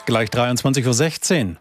gleich 23:16 Uhr.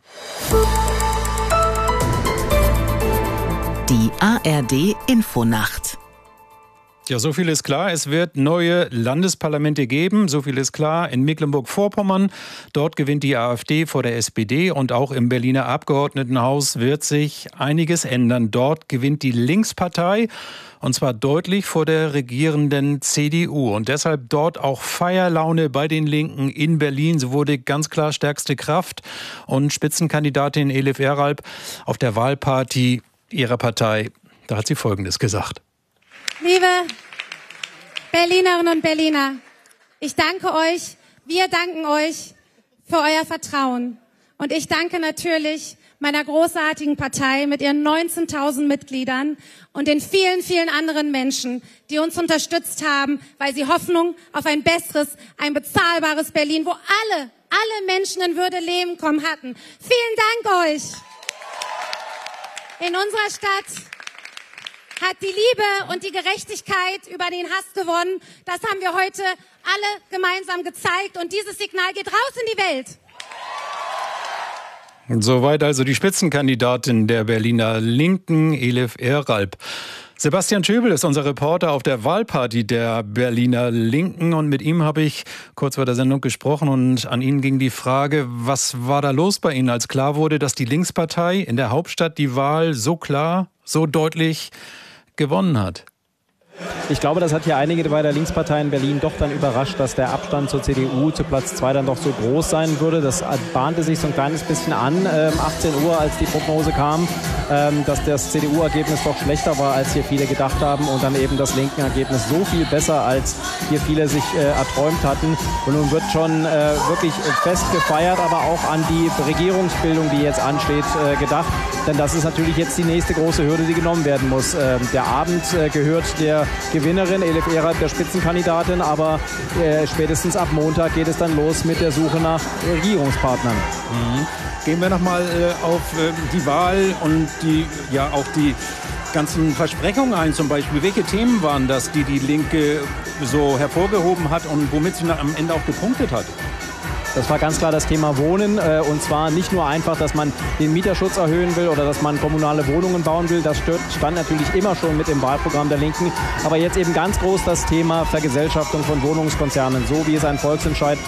Die ARD-Infonacht. Ja, so viel ist klar. Es wird neue Landesparlamente geben. So viel ist klar. In Mecklenburg-Vorpommern, dort gewinnt die AfD vor der SPD. Und auch im Berliner Abgeordnetenhaus wird sich einiges ändern. Dort gewinnt die Linkspartei. Und zwar deutlich vor der regierenden CDU. Und deshalb dort auch Feierlaune bei den Linken in Berlin. So wurde ganz klar stärkste Kraft. Und Spitzenkandidatin Elif Eralp auf der Wahlparty ihrer Partei, da hat sie Folgendes gesagt. Liebe Berlinerinnen und Berliner, ich danke euch, wir danken euch für euer Vertrauen. Und ich danke natürlich meiner großartigen Partei mit ihren 19.000 Mitgliedern und den vielen, vielen anderen Menschen, die uns unterstützt haben, weil sie Hoffnung auf ein besseres, ein bezahlbares Berlin, wo alle Menschen in Würde leben kommen hatten. Vielen Dank euch. In unserer Stadt hat die Liebe und die Gerechtigkeit über den Hass gewonnen. Das haben wir heute alle gemeinsam gezeigt. Und dieses Signal geht raus in die Welt. Soweit also die Spitzenkandidatin der Berliner Linken, Elif Eralp. Sebastian Schöbel ist unser Reporter auf der Wahlparty der Berliner Linken. Und mit ihm habe ich kurz vor der Sendung gesprochen. Und an ihn ging die Frage, was war da los bei Ihnen, als klar wurde, dass die Linkspartei in der Hauptstadt die Wahl so klar, so deutlich gewonnen hat? Ich glaube, das hat hier einige bei der Linkspartei in Berlin doch dann überrascht, dass der Abstand zur CDU zu Platz 2 dann doch so groß sein würde. Das bahnte sich so ein kleines bisschen an, 18 Uhr, als die Prognose kam, dass das CDU-Ergebnis doch schlechter war, als hier viele gedacht haben und dann eben das linken Ergebnis so viel besser, als hier viele sich erträumt hatten. Und nun wird schon wirklich fest gefeiert, aber auch an die Regierungsbildung, die jetzt ansteht, gedacht. Denn das ist natürlich jetzt die nächste große Hürde, die genommen werden muss. Der Abend gehört der Gewinnerin, Elif Eralp, der Spitzenkandidatin, aber spätestens ab Montag geht es dann los mit der Suche nach Regierungspartnern. Gehen wir nochmal auf die Wahl und auch die ganzen Versprechungen ein zum Beispiel. Welche Themen waren das, die die Linke so hervorgehoben hat und womit sie am Ende auch gepunktet hat? Das war ganz klar das Thema Wohnen, und zwar nicht nur einfach, dass man den Mieterschutz erhöhen will oder dass man kommunale Wohnungen bauen will. Das stand natürlich immer schon mit im Wahlprogramm der Linken. Aber jetzt eben ganz groß das Thema Vergesellschaftung von Wohnungskonzernen, so wie es ein Volksentscheid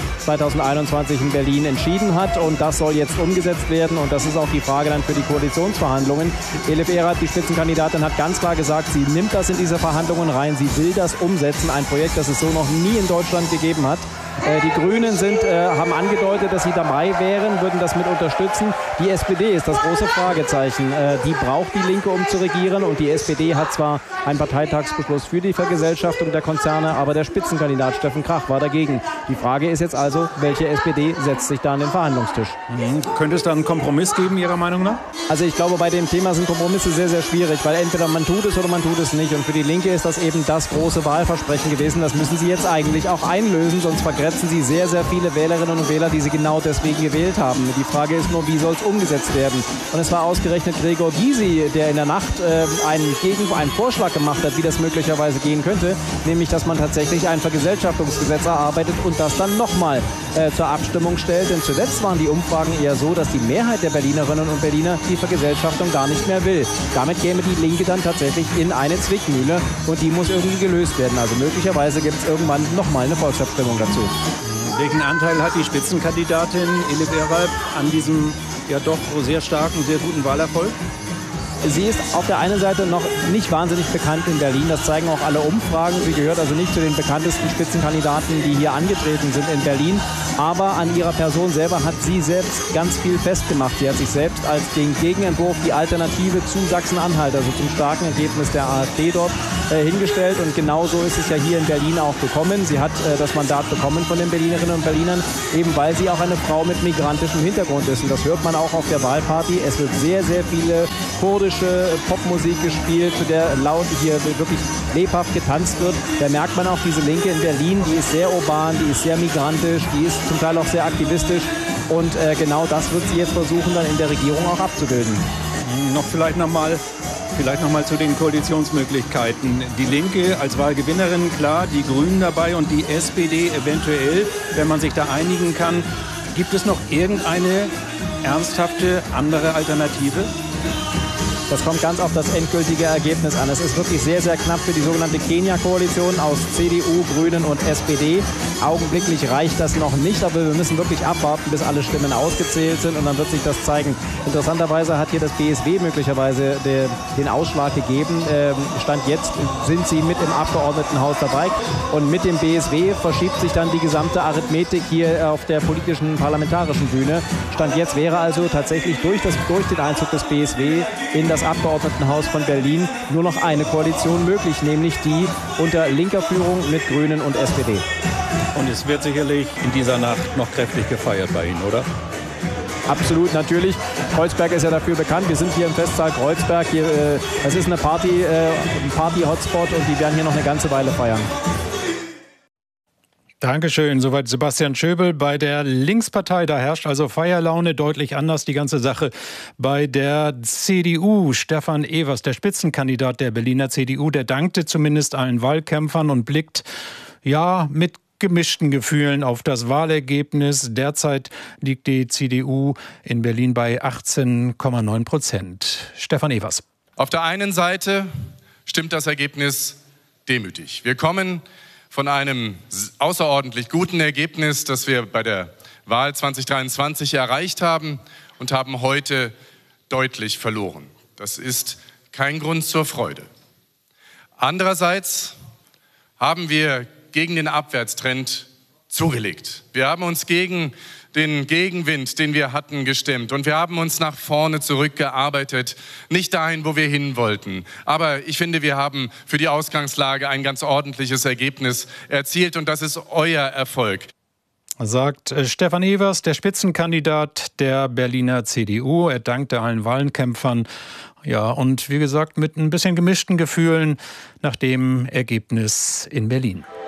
2021 in Berlin entschieden hat. Und das soll jetzt umgesetzt werden. Und das ist auch die Frage dann für die Koalitionsverhandlungen. Elif Eralp, die Spitzenkandidatin, hat ganz klar gesagt, sie nimmt das in diese Verhandlungen rein. Sie will das umsetzen. Ein Projekt, das es so noch nie in Deutschland gegeben hat. Die Grünen haben angedeutet, dass sie dabei wären, würden das mit unterstützen. Die SPD ist das große Fragezeichen. Die braucht die Linke, um zu regieren. Und die SPD hat zwar einen Parteitagsbeschluss für die Vergesellschaftung der Konzerne, aber der Spitzenkandidat Steffen Krach war dagegen. Die Frage ist jetzt also, welche SPD setzt sich da an den Verhandlungstisch? Könnte es da einen Kompromiss geben, Ihrer Meinung nach? Also ich glaube, bei dem Thema sind Kompromisse sehr, sehr schwierig, weil entweder man tut es oder man tut es nicht. Und für die Linke ist das eben das große Wahlversprechen gewesen. Das müssen sie jetzt eigentlich auch einlösen, sonst vergrätzen sie sehr, sehr viele Wählerinnen und Wähler, die sie genau deswegen gewählt haben. Die Frage ist nur, wie soll es umgesetzt werden? Und es war ausgerechnet Gregor Gysi, der in der Nacht einen Vorschlag gemacht hat, wie das möglicherweise gehen könnte, nämlich, dass man tatsächlich ein Vergesellschaftungsgesetz erarbeitet und das dann nochmal zur Abstimmung stellt. Denn zuletzt waren die Umfragen eher so, dass die Mehrheit der Berlinerinnen und Berliner die Vergesellschaftung gar nicht mehr will. Damit käme die Linke dann tatsächlich in eine Zwickmühle und die muss irgendwie gelöst werden. Also möglicherweise gibt es irgendwann nochmal eine Volksabstimmung dazu. Welchen Anteil hat die Spitzenkandidatin Elif Eralp an diesem ja doch sehr starken, sehr guten Wahlerfolg? Sie ist auf der einen Seite noch nicht wahnsinnig bekannt in Berlin. Das zeigen auch alle Umfragen. Sie gehört also nicht zu den bekanntesten Spitzenkandidaten, die hier angetreten sind in Berlin. Aber an ihrer Person selber hat sie selbst ganz viel festgemacht. Sie hat sich selbst als den Gegenentwurf, die Alternative zu Sachsen-Anhalt, also zum starken Ergebnis der AfD dort hingestellt. Und genauso ist es ja hier in Berlin auch gekommen. Sie hat das Mandat bekommen von den Berlinerinnen und Berlinern, eben weil sie auch eine Frau mit migrantischem Hintergrund ist. Und das hört man auch auf der Wahlparty. Es wird sehr, sehr viele kurdische Popmusik gespielt, zu der laut hier wirklich lebhaft getanzt wird. Da merkt man auch diese Linke in Berlin, die ist sehr urban, die ist sehr migrantisch, die ist zum Teil auch sehr aktivistisch. Und genau das wird sie jetzt versuchen, dann in der Regierung auch abzubilden. Noch vielleicht nochmal zu den Koalitionsmöglichkeiten. Die Linke als Wahlgewinnerin, klar, die Grünen dabei und die SPD eventuell, wenn man sich da einigen kann. Gibt es noch irgendeine ernsthafte andere Alternative? Das kommt ganz auf das endgültige Ergebnis an. Es ist wirklich sehr, sehr knapp für die sogenannte Kenia-Koalition aus CDU, Grünen und SPD. Augenblicklich reicht das noch nicht, aber wir müssen wirklich abwarten, bis alle Stimmen ausgezählt sind und dann wird sich das zeigen. Interessanterweise hat hier das BSW möglicherweise den Ausschlag gegeben. Stand jetzt sind sie mit im Abgeordnetenhaus dabei und mit dem BSW verschiebt sich dann die gesamte Arithmetik hier auf der politischen parlamentarischen Bühne. Stand jetzt wäre also tatsächlich durch den Einzug des BSW in das Abgeordnetenhaus von Berlin nur noch eine Koalition möglich, nämlich die unter linker Führung mit Grünen und SPD. Und es wird sicherlich in dieser Nacht noch kräftig gefeiert bei Ihnen, oder? Absolut, natürlich. Kreuzberg ist ja dafür bekannt. Wir sind hier im Festsaal Kreuzberg. Das ist eine Party-Hotspot und die werden hier noch eine ganze Weile feiern. Dankeschön. Soweit Sebastian Schöbel bei der Linkspartei. Da herrscht also Feierlaune, deutlich anders die ganze Sache bei der CDU. Stefan Evers, der Spitzenkandidat der Berliner CDU, der dankte zumindest allen Wahlkämpfern und blickt mit gemischten Gefühlen auf das Wahlergebnis. Derzeit liegt die CDU in Berlin bei 18,9%. Stefan Evers. Auf der einen Seite stimmt das Ergebnis demütig. Wir kommen von einem außerordentlich guten Ergebnis, das wir bei der Wahl 2023 erreicht haben und haben heute deutlich verloren. Das ist kein Grund zur Freude. Andererseits haben wir gegen den Abwärtstrend zugelegt. Wir haben uns gegen den Gegenwind, den wir hatten, gestemmt. Und wir haben uns nach vorne zurückgearbeitet. Nicht dahin, wo wir hin wollten. Aber ich finde, wir haben für die Ausgangslage ein ganz ordentliches Ergebnis erzielt. Und das ist euer Erfolg. Sagt Stefan Evers, der Spitzenkandidat der Berliner CDU. Er dankte allen Wahlkämpfern. Ja, und wie gesagt, mit ein bisschen gemischten Gefühlen nach dem Ergebnis in Berlin.